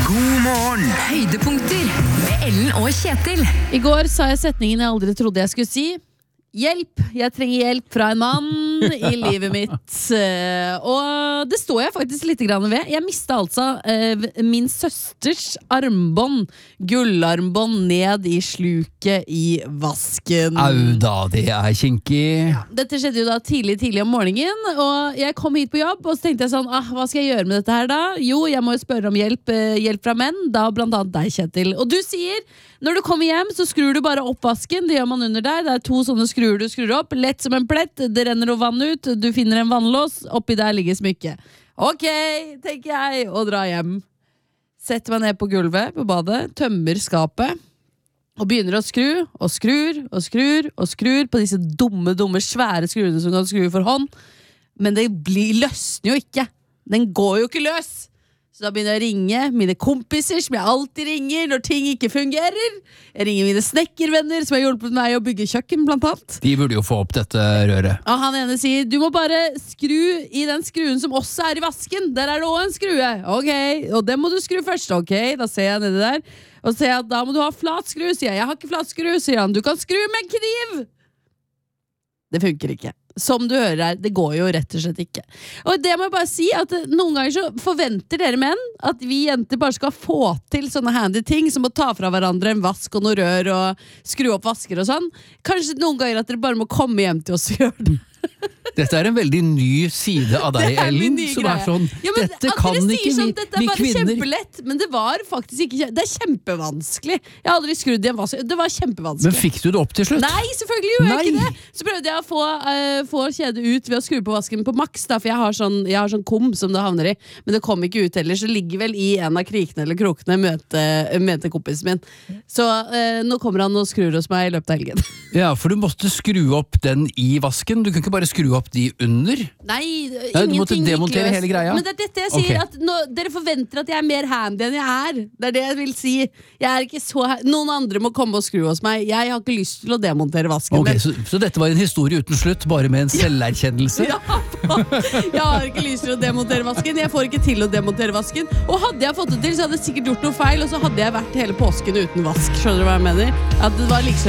God morgen. Høydepunkter med Ellen og Kjetil. I går sa jeg setningen jeg aldri trodde jeg skulle si. Hjelp, jeg trenger hjelp fra en mann i livet mitt. Og det står jeg faktisk litt grann ved. Jeg mistet altså min søsters armbånd, gullarmbånd, ned i sluket i vasken. Au da, det kinkig. Ja, dette skjedde jo da tidlig om morgenen, og jeg kom hit på jobb, og så tenkte jeg sånn, hva skal jeg gjøre med dette her da? Jo, jeg må jo spørre om hjelp fra menn, da blant annet deg, Kjetil. Og du sier, når du kommer hjem, så skrur du bare opp vasken, det gjør man under der, det er 2 sånne skruer du skrur opp, lett som en plett, det renner noe vann ut, du finner en vannlås, oppi der ligger smykket. Ok, tenker jeg, og drar hjem. Setter meg ned på gulvet på badet, tømmer skapet, og begynner å skru, og skrur på disse dumme, svære skruene som kan skru for hånd. Men det løsner jo ikke. Den går jo ikke løs. Så da begynner jeg å ringe mine kompiser, som jeg alltid ringer når ting ikke fungerer. Jeg ringer mine snekkervenner, som har hjulpet meg å bygge kjøkken, blant annet. De burde jo få opp dette røret. Og han ene sier, du må bare skru i den skruen som også er i vasken. Der er det også en skrue. Ok, og den må du skru først. Ok, da ser jeg nede der. Og så sier jeg, da må du ha flat skru, sier jeg. Jeg har ikke flat skru, sier han. Du kan skru med en kniv. Det funker ikke. Som du hører her, det går jo rett og slett ikke. Og det må jeg bare si, at noen ganger så forventer dere menn at vi jenter bare skal få til sånne handy ting, som å ta fra hverandre en vask og noe rør og skru opp vasker og sånn. Kanskje noen ganger at dere bare må komme hjem til oss og gjøre det. Dette er en veldig ny side av deg, Ellen, som er sånn, ja, dette kan ikke sånn, dette er bare kvinner. Kjempelett, men det var faktisk ikke, det er kjempevanskelig. Jeg har aldri skrudd i en vask, det var kjempevanskelig. Men fikk du det opp til slutt? Nei, selvfølgelig gjorde jeg ikke det. Så prøvde jeg å få kjedet ut ved å skru på vasken på maks, da, for jeg har sånn kom som det havner i, men det kom ikke ut heller, så det ligger vel i en av krikene eller krokene, mente kompisen min. Så nå kommer han og skrur hos meg i løpet av helgen. Ja, for du måtte skru opp den i vasken, du kan ikke bare skru opp de under? Nei, du måtte demontere hele greia. Men det er dette jeg sier, at dere forventer at jeg er mer handy enn jeg er. Det er det jeg vil si. Jeg er ikke så noen andre må komme og skru hos meg. Jeg har ikke lyst til å demontere vasken. Ok, så dette var en historie uten slutt, bare med en selverkjennelse? Ja, jeg har ikke lyst til å demontere vasken. Jeg får ikke til å demontere vasken. Og hadde jeg fått det til, så hadde jeg sikkert gjort noe feil, og så hadde jeg vært hele påsken uten vask. Skjønner du hva jeg mener? At det var liksom